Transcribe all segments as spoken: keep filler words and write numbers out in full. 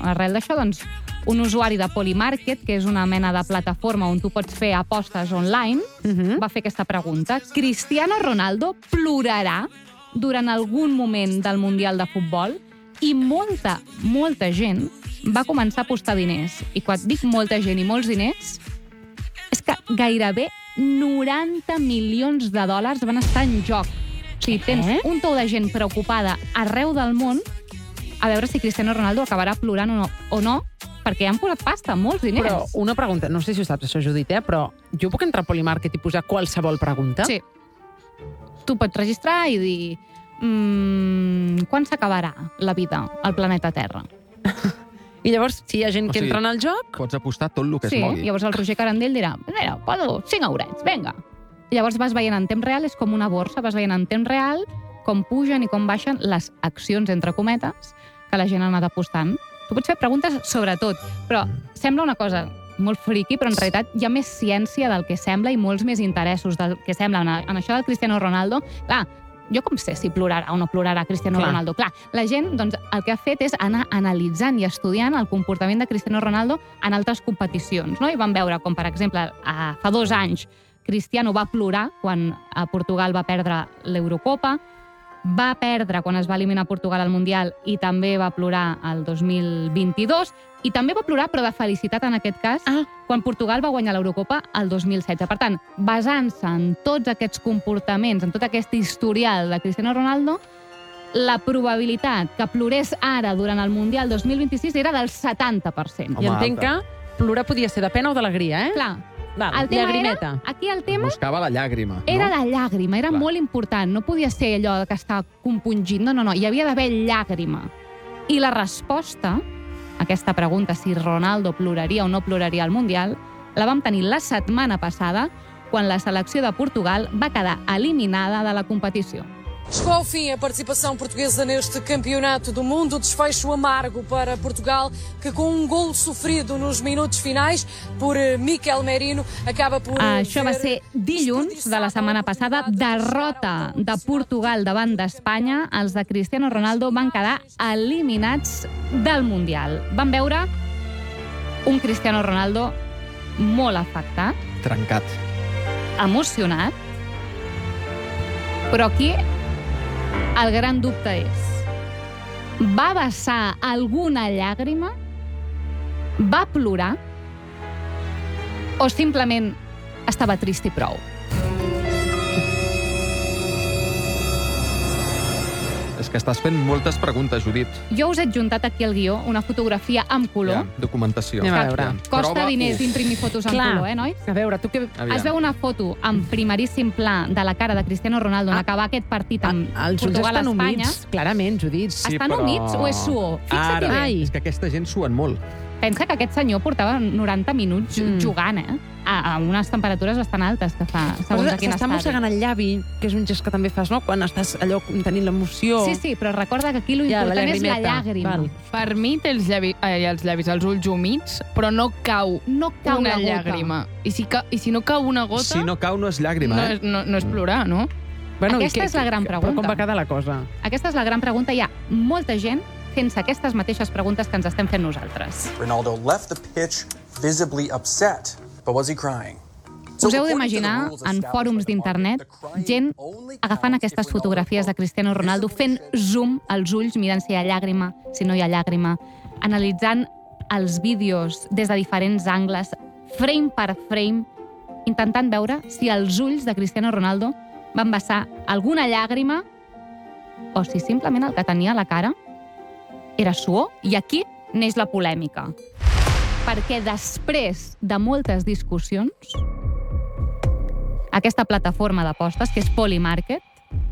arrel d'això, doncs, un usuari de Polymarket, que és una mena de plataforma on tu pots fer apostes online, Mhm. va fer aquesta pregunta. Cristiano Ronaldo plorarà durant algun moment del Mundial de Futbol? I molta, molta gent va començar a apostar diners. I quan dic molta gent i molts diners, és que gairebé noranta milions de dòlars van estar en joc. O sigui, tens un tou de gent preocupada arreu del món a veure si Cristiano Ronaldo acabarà plorant o no, o no perquè han posat pasta, molts diners. Però una pregunta, no sé si ho saps això, Judit, eh? però jo puc entrar a Polymarket i posar qualsevol pregunta? Sí. Tu pots registrar i dir mmm, quan s'acabarà la vida al planeta Terra? I llavors, si hi ha gent O que sigui, entra en el joc... Pots apostar tot el que Sí, es mogui. llavors el Roger Carandell dirà mira, poso cinc eurets, vinga. I llavors vas veient en temps real, és com una borsa, vas veient en temps real com pugen i com baixen les accions, entre cometes, que la gent ha anat apostant. Tu pots fer preguntes sobre tot, però sembla una cosa molt friqui, però en realitat hi ha més ciència del que sembla i molts més interessos del que sembla. En, en això del Cristiano Ronaldo, clar, jo com sé si plorarà o no plorarà Cristiano Clar. Ronaldo? Clar, la gent doncs, el que ha fet és anar analitzant i estudiant el comportament de Cristiano Ronaldo en altres competicions, no? I van veure com, per exemple, a, fa dos anys Cristiano va plorar quan a Portugal va perdre l'Eurocopa, va perdre quan es va eliminar Portugal al Mundial i també va plorar el dos mil vint-i-dos, i també va plorar, però de felicitat en aquest cas, Ah. quan Portugal va guanyar l'Eurocopa el dos mil setze. Per tant, basant-se en tots aquests comportaments, en tot aquest historial de Cristiano Ronaldo, la probabilitat que plorés ara durant el Mundial dos mil vint-i-sis era del setanta per cent. Home, I entenc alta. que plorar podia ser de pena o d'alegria, eh? Clar, Val, el tema llagrimeta. era, aquí el tema Buscava la llàgrima. era no? la llàgrima, era Clar. molt important. No podia ser allò que estava compungint. No, no, no. Hi havia d'haver llàgrima. I la resposta a aquesta pregunta, si Ronaldo ploraria o no ploraria al Mundial, la vam tenir la setmana passada, quan la selecció de Portugal va quedar eliminada de la competició. Chegou ao fim a participação portuguesa neste campeonato do mundo. Desfecho amargo para Portugal, que com um golo sofrido nos minutos finais por eh, Mikel Merino acaba por... eh, Això va ver ser dilluns de la setmana passada, derrota de Portugal davant d'Espanya. Els de Cristiano Ronaldo van quedar eliminats del Mundial. Van veure un Cristiano Ronaldo molt afectat, Trencat. emocionat, però aquí el gran dubte és: va vessar alguna llàgrima? Va plorar? O simplement estava trist i prou? És que estàs fent moltes preguntes, Judit. Jo us he adjuntat aquí al guió una fotografia amb color. Ja, documentació. Anem a veure. Ja. Costa Prova- diners Uf. d'imprimir fotos en Clar. color, eh, nois? A veure, tu què... Aviam. Es veu una foto en primeríssim pla de la cara de Cristiano Ronaldo en Ah. acabar aquest partit amb Els ulls estan Portugal-Espanya. humits, clarament, Judit. Sí, Estan però- humits o és suor? Fixa't-hi Ara, bé. és que aquesta gent suen molt. Pensa que aquest senyor portava noranta minuts Mm. jugant, eh? A, a unes temperatures bastant altes que fa, segons a quin S'està estadi. mossegant el llavi, que és un gest que també fas, no?, quan estàs allò tenint l'emoció. Sí, sí, però recorda que aquí Ja, l'important la és la llagrimeta. llàgrima. Val. Per mi té els llavis, ai, els llavis, els ulls humits, però no cau No cau una la gota. llàgrima. I si, ca, I si no cau una gota, Si no cau, no és llàgrima, no, eh? és, no, no és plorar, no? Bueno, i Aquesta és la gran Però pregunta. com va quedar la cosa? Aquesta és la gran pregunta. Hi ha molta gent fent-se aquestes mateixes preguntes que ens estem fent nosaltres. Ronaldo left the pitch visibly upset, but was he crying? Us heu d'imaginar en fòrums d'internet gent agafant aquestes fotografies de Cristiano Ronaldo, fent zoom als ulls, mirant si hi ha llàgrima, si no hi ha llàgrima, analitzant els vídeos des de diferents angles, frame per frame, intentant veure si els ulls de Cristiano Ronaldo van vessar alguna llàgrima o si simplement el que tenia a la cara era suor. I aquí neix la polèmica. Perquè després de moltes discussions, aquesta plataforma d'apostes, que és Polymarket,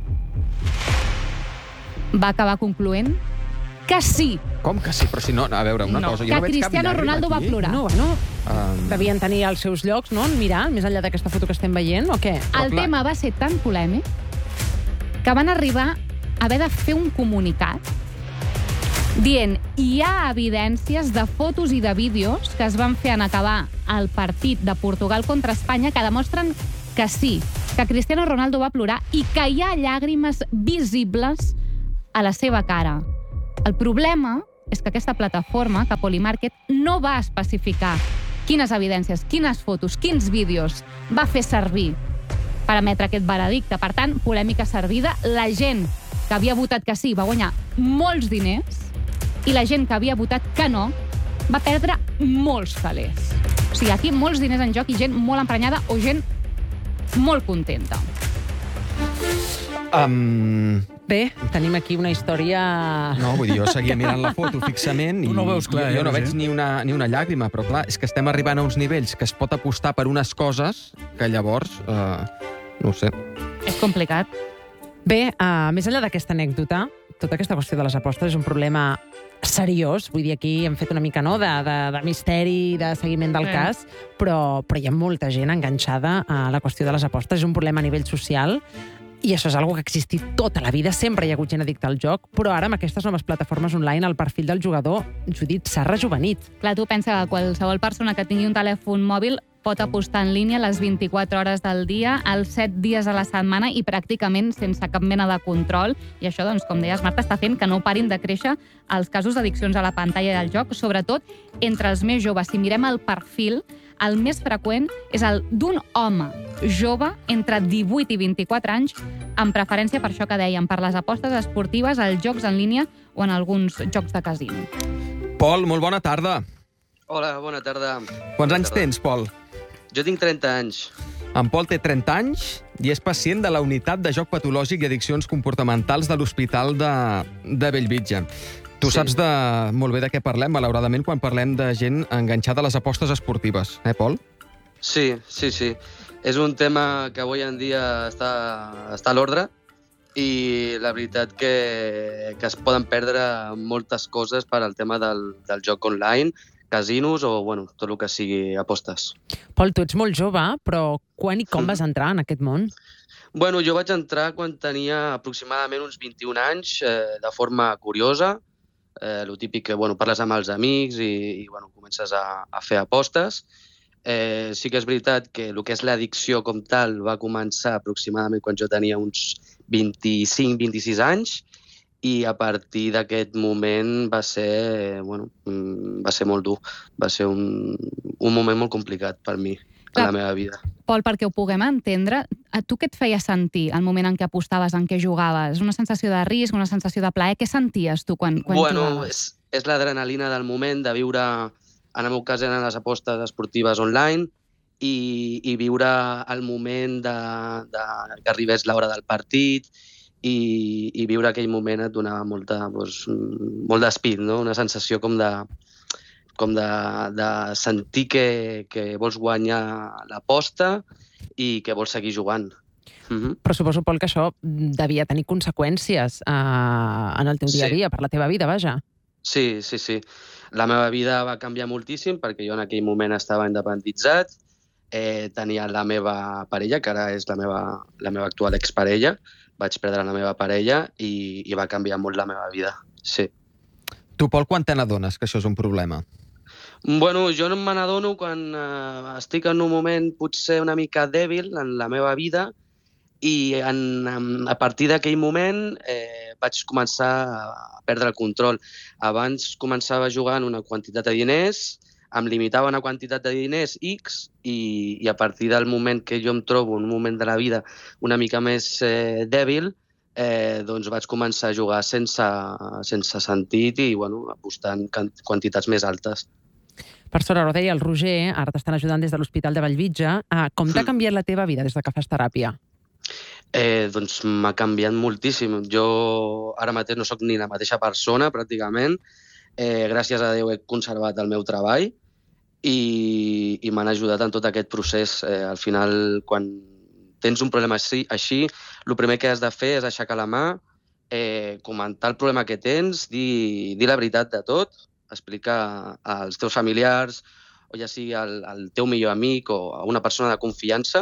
va acabar concloent que sí, Com que sí? Però si no, a veure, una No. cosa... Jo que no veig cap Cristiano llàgrima Ronaldo va aquí. plorar. No, bueno, Um, devien tenir els seus llocs, no?, en mirar, més enllà d'aquesta foto que estem veient, o què? El clar. tema va ser tan polèmic que van arribar a haver de fer un comunicat dient hi ha evidències de fotos i de vídeos que es van fer en acabar el partit de Portugal contra Espanya que demostren que sí, que Cristiano Ronaldo va plorar i que hi ha llàgrimes visibles a la seva cara. El problema és que aquesta plataforma, que Polymarket, no va especificar quines evidències, quines fotos, quins vídeos va fer servir per emetre aquest veredicte. Per tant, polèmica servida. La gent que havia votat que sí va guanyar molts diners i la gent que havia votat que no va perdre molts calés. O sigui, aquí molts diners en joc i gent molt emprenyada o gent molt contenta. Um... Bé, tenim aquí una història... No, vull dir, jo seguia mirant la foto fixament i Tu no ho veus clar, jo, jo eh, no veig Roger? ni una, ni una llàgrima, però clar, és que estem arribant a uns nivells que es pot apostar per unes coses que llavors, eh, no ho sé. És complicat. Bé, uh, més enllà d'aquesta anècdota, tota aquesta qüestió de les apostes és un problema seriós. Vull dir, aquí hem fet una mica no, de, de, de misteri, de seguiment del Sí. cas, però, però hi ha molta gent enganxada a la qüestió de les apostes. És un problema a nivell social i això és una cosa que ha existit tota la vida. Sempre hi ha hagut gent addicta al joc, però ara amb aquestes noves plataformes online el perfil del jugador, Judit, s'ha rejuvenit. Clar, tu pensa que qualsevol persona que tingui un telèfon mòbil pot apostar en línia les vint-i-quatre hores del dia, els set dies a la setmana i pràcticament sense cap mena de control. I això, doncs, com deies, Marta, està fent que no parin de créixer els casos d'addiccions a la pantalla del joc, sobretot entre els més joves. Si mirem el perfil, el més freqüent és el d'un home jove entre divuit i vint-i-quatre anys, amb preferència per això que dèiem, per les apostes esportives, els jocs en línia o en alguns jocs de casino. Pol, molt bona tarda. Hola, bona tarda. Quants anys tens, Pol? Jo tinc trenta anys. En Pol té trenta anys i és pacient de la unitat de joc patològic i addiccions comportamentals de l'Hospital de, de Bellvitge. Tu Sí. saps de, molt bé de què parlem, malauradament, quan parlem de gent enganxada a les apostes esportives. Eh, Pol? Sí, sí, sí. És un tema que avui en dia està, està a l'ordre i la veritat que, que es poden perdre moltes coses per al tema del, del joc online, casinos o bueno, tot el que sigui apostes. Pol, tu ets molt jove, però quan i com vas entrar en aquest món? Bueno, jo vaig entrar quan tenia aproximadament uns vint-i-un anys, eh, de forma curiosa. Eh, lo típic que bueno, parles amb els amics i, i bueno, comences a, a fer apostes. Eh, sí que és veritat que el que és l'addicció com tal va començar aproximadament quan jo tenia uns vint-i-cinc vint-i-sis anys i a partir d'aquest moment va ser, bueno, va ser molt dur. Va ser un, un moment molt complicat per mi en la meva vida. Pol, perquè ho puguem entendre, a tu què et feia sentir el moment en què apostaves, en què jugaves? Una sensació de risc, una sensació de plaer? Què senties tu quan, quan bueno, jugaves? és, és l'adrenalina del moment de viure, en el meu cas eren les apostes esportives online, i, i viure el moment de, de, que arribés l'hora del partit i, i viure aquell moment et donava molta, doncs, molt d'espit, no? Una sensació com de, com de, de sentir que, que vols guanyar l'aposta i que vols seguir jugant. Mm-hmm. Però suposo, Pol, que això devia tenir conseqüències eh, en el teu dia a dia, per la teva vida, vaja. Sí, sí, sí. La meva vida va canviar moltíssim perquè jo en aquell moment estava independitzat, eh, tenia la meva parella, que ara és la meva, la meva actual exparella, vaig perdre la meva parella i, i va canviar molt la meva vida, sí. Tu, Pol, quan te n'adones que això és un problema? Bueno, jo no me n'adono quan eh, estic en un moment potser una mica dèbil en la meva vida i en, a partir d'aquell moment eh, vaig començar a perdre el control. Abans començava jugant una quantitat de diners, em limitava una quantitat de diners X i, i a partir del moment que jo em trobo en un moment de la vida una mica més eh, dèbil, eh, doncs vaig començar a jugar sense, sense sentit i bueno, apostant quantitats més altes. Per sort, ara ho deia el Roger, ara t'estan ajudant des de l'Hospital de Bellvitge. Ah, com t'ha canviat la teva vida des de que fas teràpia? Eh, doncs m'ha canviat moltíssim. Jo ara mateix no sóc ni la mateixa persona, pràcticament. Eh, gràcies a Déu he conservat el meu treball i, i m'han ajudat en tot aquest procés. Eh, al final, quan tens un problema així, així, el primer que has de fer és aixecar la mà, eh, comentar el problema que tens, dir, dir la veritat de tot, explicar als teus familiars, o ja sigui al, al teu millor amic o a una persona de confiança,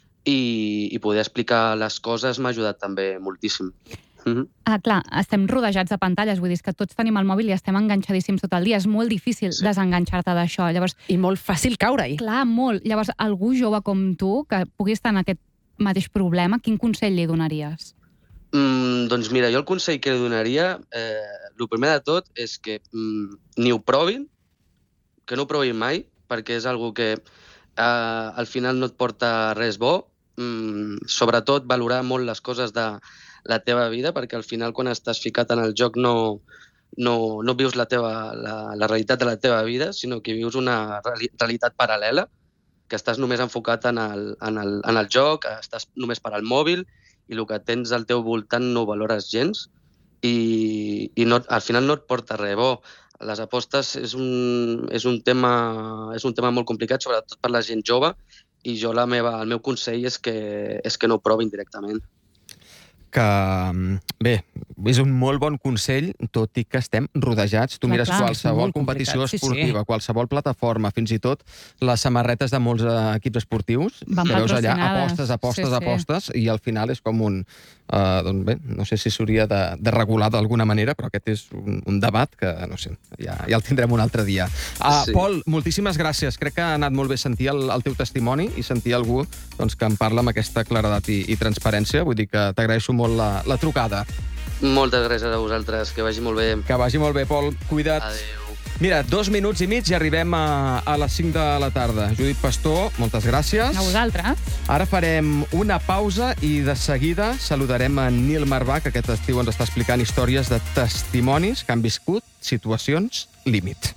i, i poder explicar les coses m'ha ajudat també moltíssim. Mm-hmm. Ah, clar, estem rodejats de pantalles, vull dir que tots tenim el mòbil i estem enganxadíssims tot el dia. És molt difícil sí. desenganxar-te d'això. Llavors, I molt fàcil caure-hi. Clar, molt. Llavors, algú jove com tu, que pugui estar en aquest mateix problema, quin consell li donaries? Mm, doncs mira, jo el consell que li donaria, eh, el primer de tot és que mm, ni ho provin, que no ho provin mai, perquè és algo que eh, al final no et porta res bo. Mm, sobretot valorar molt les coses de la teva vida, perquè al final quan estàs ficat en el joc no, no, no vius la, teva, la, la realitat de la teva vida, sinó que vius una reali realitat paral·lela, que estàs només enfocat en el, en, el, en el joc, estàs només per al mòbil, i el que tens al teu voltant no ho valores gens, i, i no, al final no et porta res bo. Les apostes és un, és un, tema, és un tema molt complicat, sobretot per la gent jove, i jo la meva, el meu consell és que, és que no ho provin directament. Que, bé, és un molt bon consell, tot i que estem rodejats. Tu Clar, mires clar, qualsevol és molt competició complicat, sí, esportiva, sí. qualsevol plataforma, fins i tot les samarretes de molts eh, equips esportius, Van que veus allà patrocinades. apostes, apostes, Sí, sí. apostes, i al final és com un... Uh, doncs bé, no sé si s'hauria de, de regular d'alguna manera, però aquest és un, un debat que, no sé, ja, ja el tindrem un altre dia. Uh, Sí. Pol, moltíssimes gràcies. Crec que ha anat molt bé sentir el, el teu testimoni i sentir algú doncs, que em parla amb aquesta claredat i, i transparència. Vull dir que t'agraeixo molt la, la trucada. Moltes gràcies a vosaltres, que vagi molt bé. Que vagi molt bé, Pol. Cuida't. Adéu. Mira, dos minuts i mig i arribem a, a les cinc de la tarda. Judit Pastor, moltes gràcies. A vosaltres. Ara farem una pausa i de seguida saludarem a Nil Marvà, que aquest estiu ens està explicant històries de testimonis que han viscut situacions límit.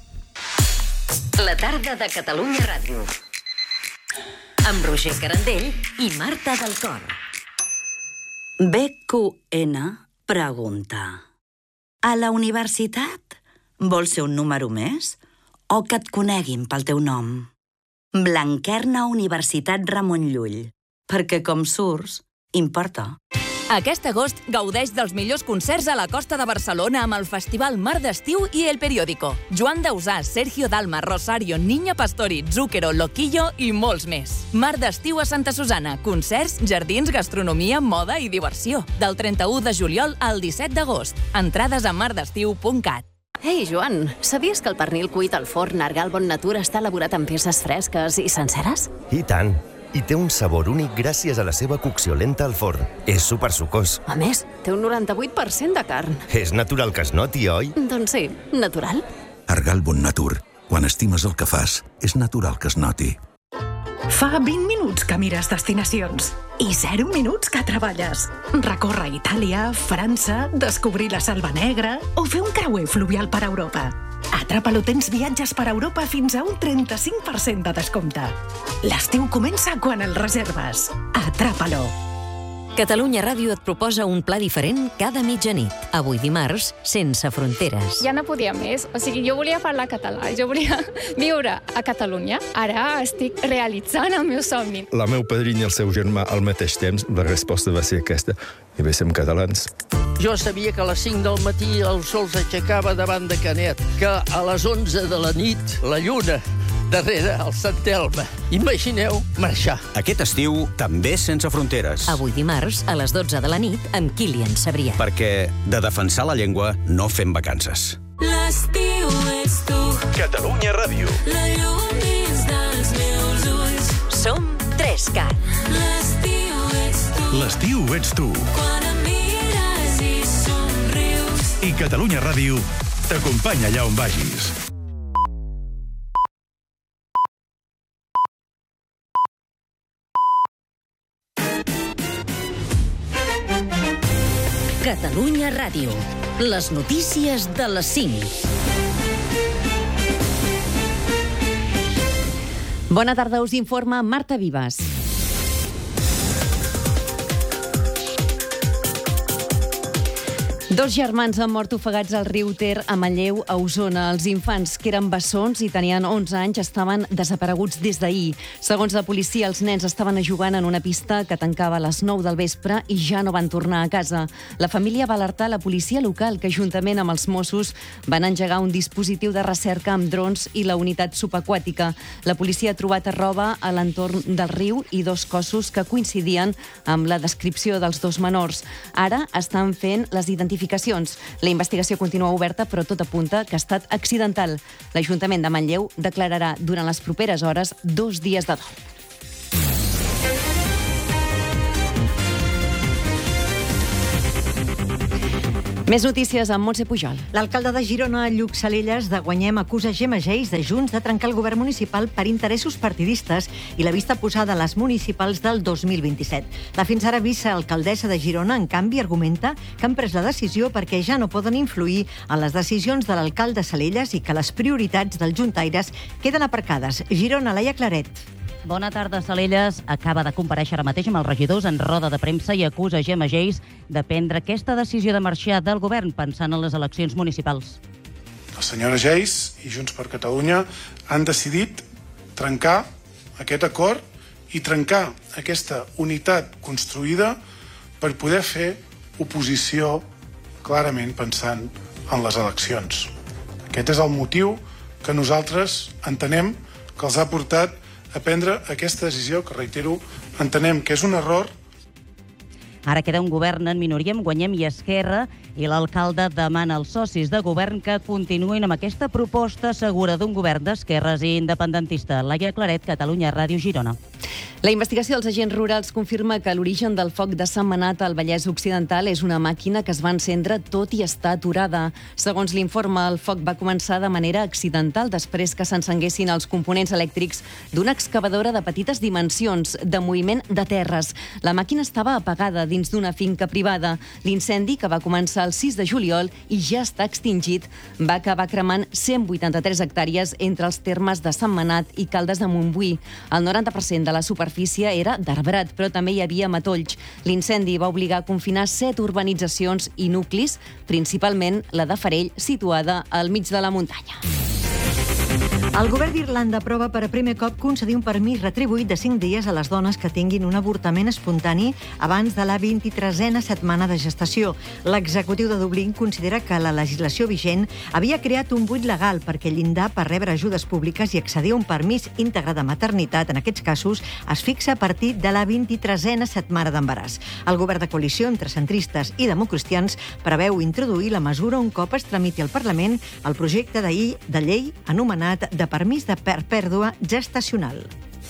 La tarda de Catalunya Ràdio. Amb Roger Carandell i Marta del Cor. B Q N pregunta: a la universitat vols ser un número més o que et coneguin pel teu nom? Blanquerna Universitat Ramon Llull, perquè com surts, importa. Aquest agost gaudeix dels millors concerts a la costa de Barcelona amb el Festival Mar d'Estiu i El Periódico. Joan Dausà, Sergio Dalma, Rosario, Niña Pastori, Zúquero, Loquillo i molts més. Mar d'Estiu a Santa Susana. Concerts, jardins, gastronomia, moda i diversió. Del trenta-u de juliol al disset d'agost. Entrades a mardestiu punt cat. Ei, Joan, sabies que el pernil cuit al forn Argal Bon Natur està elaborat amb peces fresques i senceres? I tant! I té un sabor únic gràcies a la seva cocció lenta al forn. És supersucós. A més, té un noranta-vuit per cent de carn. És natural que es noti, oi? Doncs sí, natural. Argal Bon Natur. Quan estimes el que fas, és natural que es noti. Fa vint minuts que mires destinacions i zero minuts que treballes. Recórrer Itàlia, França, descobrir la Selva Negra o fer un creuer fluvial per Europa. A Atrapalo tens viatges per Europa fins a un trenta-cinc per cent de descompte. L'estiu comença quan el reserves. Atrapalo. Catalunya Ràdio et proposa un pla diferent cada mitjanit. Avui dimarts, Sense fronteres. Ja no podia més. O sigui, jo volia parlar català, jo volia viure a Catalunya. Ara estic realitzant el meu somni. La meu padrina i el seu germà al mateix temps, la resposta va ser aquesta. I bé, som catalans. Jo sabia que a les cinc del matí el sol s'aixecava davant de Canet, que a les onze de la nit la lluna darrere el Sant Elm. Imagineu marxar. Aquest estiu també Sense fronteres. Avui dimarts, a les dotze de la nit, amb Kilian Sabrià. Perquè de defensar la llengua no fem vacances. L'estiu ets tu. Catalunya Ràdio. La llum dins dels meus ulls. Som Trescat. L'estiu ets tu. L'estiu ets tu. Quan em mires i somrius. I Catalunya Ràdio t'acompanya allà on vagis. Catalunya Ràdio. Les notícies de les cinc. Bona tarda, us informa Marta Vives. Dos germans han mort ofegats al riu Ter a Manlleu, a Osona. Els infants, que eren bessons i tenien onze anys, estaven desapareguts des d'ahir. Segons la policia, els nens estaven jugant en una pista que tancava a les nou del vespre i ja no van tornar a casa. La família va alertar la policia local, que juntament amb els Mossos van engegar un dispositiu de recerca amb drons i la unitat subaquàtica. La policia ha trobat roba a l'entorn del riu i dos cossos que coincidien amb la descripció dels dos menors. Ara estan fent les identificacions. La investigació continua oberta, però tot apunta que ha estat accidental. L'Ajuntament de Manlleu declararà durant les properes hores dos dies de dol. Més notícies amb Montse Pujol. L'alcalde de Girona, Lluc Salellas, de Guanyem, acusa Gemma Geis de Junts de trencar el govern municipal per interessos partidistes i la vista posada a les municipals del dos mil vint-i-set. La fins ara vicealcaldessa de Girona, en canvi, argumenta que han pres la decisió perquè ja no poden influir en les decisions de l'alcalde Salellas i que les prioritats dels juntaires queden aparcades. Girona, Laia Claret. Bona tarda, Salellas acaba de comparèixer ara mateix amb els regidors en roda de premsa i acusa Gemma Geis de prendre aquesta decisió de marxar del govern pensant en les eleccions municipals. La senyora Geis i Junts per Catalunya han decidit trencar aquest acord i trencar aquesta unitat construïda per poder fer oposició clarament pensant en les eleccions. Aquest és el motiu que nosaltres entenem que els ha portat a prendre aquesta decisió, que, reitero, entenem que és un error. Ara queda un govern en minoria amb Guanyem i Esquerra i l'alcalde demana als socis de govern que continuïn amb aquesta proposta segura d'un govern d'esquerres i independentista. Laia Claret, Catalunya Ràdio, Girona. La investigació dels agents rurals confirma que l'origen del foc de Sentmenat al Vallès Occidental és una màquina que es va encendre tot i estar aturada. Segons l'informe, el foc va començar de manera accidental després que s'encenguessin els components elèctrics d'una excavadora de petites dimensions, de moviment de terres. La màquina estava apagada dins d'una finca privada. L'incendi, que va començar el sis de juliol i ja està extingit, va acabar cremant cent vuitanta-tres hectàrees entre els termes de Sentmenat i Caldes de Montbui. El noranta per cent de la superfície era d'arbrat, però també hi havia matolls. L'incendi va obligar a confinar set urbanitzacions i nuclis, principalment la de Farell, situada al mig de la muntanya. El govern d'Irlanda aprova per a primer cop concedir un permís retribuït de cinc dies a les dones que tinguin un avortament espontani abans de la vint-i-tresena setmana de gestació. L'executiu de Dublín considera que la legislació vigent havia creat un buit legal perquè el llindar per rebre ajudes públiques i accedir a un permís íntegre de maternitat, en aquests casos, es fixa a partir de la vint-i-tresena setmana d'embaràs. El govern de coalició entre centristes i democristians preveu introduir la mesura un cop es tramiti al Parlament el projecte de llei anomenat de permís de per pèrdua gestacional.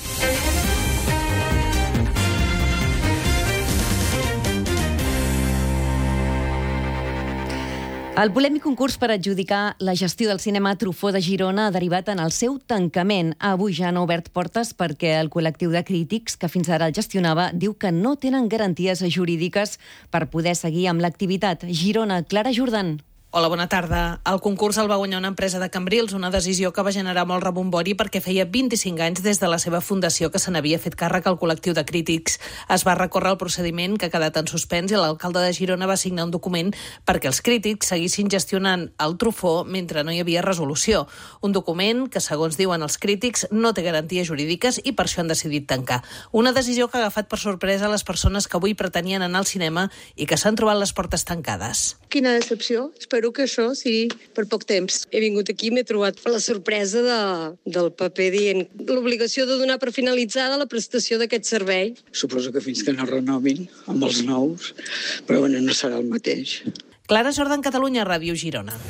El polèmic concurs per adjudicar la gestió del cinema Truffaut de Girona ha derivat en el seu tancament. Avui ja han obert portes perquè el col·lectiu de crítics que fins ara el gestionava diu que no tenen garanties jurídiques per poder seguir amb l'activitat. Girona, Clara Jordan. Hola, bona tarda. El concurs el va guanyar una empresa de Cambrils, una decisió que va generar molt rebombori perquè feia vint-i-cinc anys des de la seva fundació que se n'havia fet càrrec al col·lectiu de crítics. Es va recórrer el procediment que ha quedat en suspens i l'alcalde de Girona va signar un document perquè els crítics seguissin gestionant el Truffaut mentre no hi havia resolució. Un document que, segons diuen els crítics, no té garanties jurídiques i per això han decidit tancar. Una decisió que ha agafat per sorpresa les persones que avui pretenien anar al cinema i que s'han trobat les portes tancades. Quina decepció. Espero que això sigui per poc temps. He vingut aquí i m'he trobat la sorpresa de, del paper dient l'obligació de donar per finalitzada la prestació d'aquest servei. Suposo que fins que no renovin amb els nous, però bueno, no serà el mateix. Clara Jordan, Catalunya Ràdio, Girona.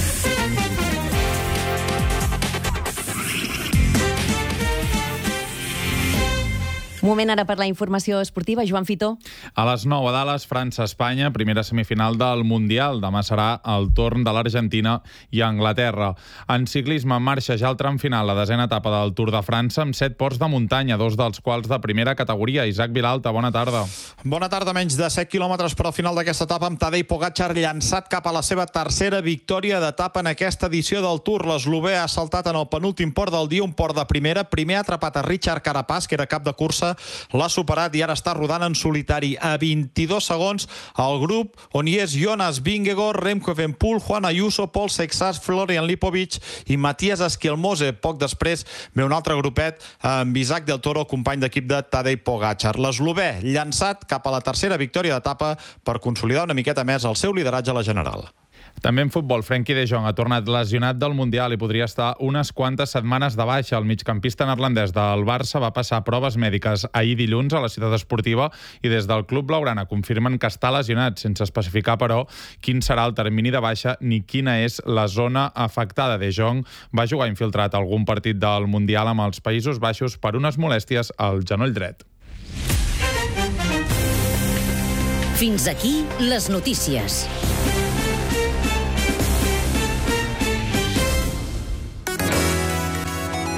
Moment ara per la informació esportiva. Joan Fitó. A les nou a Dallas, França-Espanya, primera semifinal del Mundial. Demà serà el torn de l'Argentina i Anglaterra. En ciclisme en marxa ja el tram final, la desena etapa del Tour de França, amb set ports de muntanya, dos dels quals de primera categoria. Isaac Vilalta, bona tarda. Bona tarda, menys de set quilòmetres per al final d'aquesta etapa, amb Tadej Pogačar llançat cap a la seva tercera victòria d'etapa en aquesta edició del Tour. L'eslovè ha saltat en el penúltim port del dia, un port de primera. Primer ha atrapat a Richard Carapaz, que era cap de cursa, l'ha superat i ara està rodant en solitari a vint-i-dos segons el grup on hi és Jonas Vingegaard, Remco Evenepoel, Juan Ayuso, Paul Seixas, Florian Lipovic i Matías Esquilmose. Poc després ve un altre grupet amb Isaac Del Toro, company d'equip de Tadej Pogačar. L'eslovè llançat cap a la tercera victòria d'etapa per consolidar una miqueta més el seu lideratge a la general. També en futbol, Frenkie de Jong ha tornat lesionat del Mundial i podria estar unes quantes setmanes de baixa. El migcampista neerlandès del Barça va passar proves mèdiques ahir dilluns a la ciutat esportiva i des del club blaugrana confirmen que està lesionat, sense especificar, però, quin serà el termini de baixa ni quina és la zona afectada. De Jong va jugar infiltrat algun partit del Mundial amb els Països Baixos per unes molèsties al genoll dret. Fins aquí les notícies.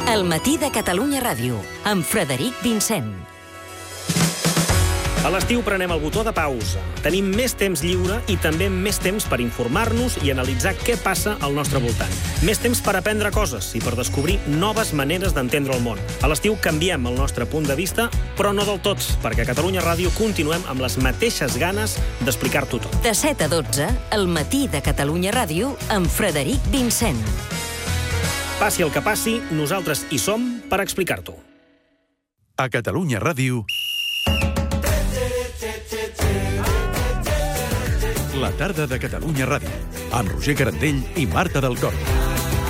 El matí de Catalunya Ràdio, amb Frederic Vincent. A l'estiu prenem el botó de pausa. Tenim més temps lliure i també més temps per informar-nos i analitzar què passa al nostre voltant. Més temps per aprendre coses i per descobrir noves maneres d'entendre el món. A l'estiu canviem el nostre punt de vista, però no del tot, perquè a Catalunya Ràdio continuem amb les mateixes ganes d'explicar-t'ho tot. De set a dotze, el matí de Catalunya Ràdio, amb Frederic Vincent. Passi el que passi, nosaltres hi som per explicar-t'ho. A Catalunya Ràdio... La tarda de Catalunya Ràdio, amb Roger Garandell i Marta del Corn.